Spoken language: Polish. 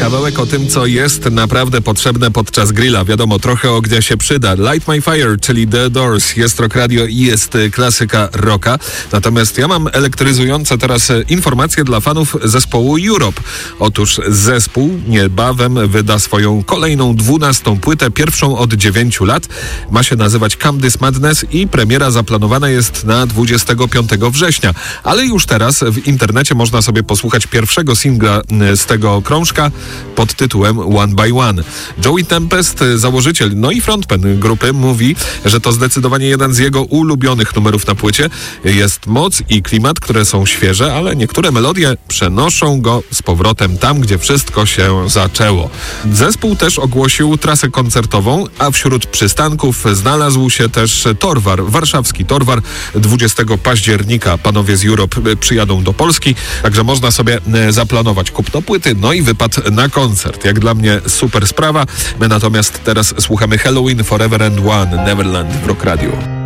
Kawałek o tym, co jest naprawdę potrzebne podczas grilla. Wiadomo, trochę ognia się przyda. Light My Fire, czyli The Doors. Jest Rock Radio i jest klasyka rocka. Natomiast ja mam elektryzujące teraz informacje dla fanów zespołu Europe. Otóż zespół niebawem wyda swoją kolejną 12. płytę, pierwszą od 9 lat. Ma się nazywać Come This Madness i premiera zaplanowana jest na 25 września. Ale już teraz w internecie można sobie posłuchać pierwszego singla z tego krążka pod tytułem One by One. Joey Tempest, założyciel, no i frontman grupy, mówi, że to zdecydowanie jeden z jego ulubionych numerów na płycie. Jest moc i klimat, które są świeże, ale niektóre melodie przenoszą go z powrotem tam, gdzie wszystko się zaczęło. Zespół też ogłosił trasę koncertową, a wśród przystanków znalazł się też Torwar, warszawski Torwar. 20 października panowie z Europe przyjadą do Polski, także można sobie zaplanować kupno płyty, no i wypad na koncert. Jak dla mnie super sprawa. My natomiast teraz słuchamy Halloween Forever and One, Neverland w Rock Radio.